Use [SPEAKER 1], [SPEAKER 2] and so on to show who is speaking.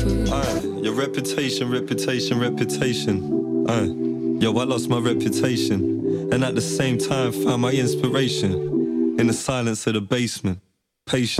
[SPEAKER 1] Your reputation. Yo, I lost my reputation, and at the same time found my inspiration in the silence of the basement. Patience.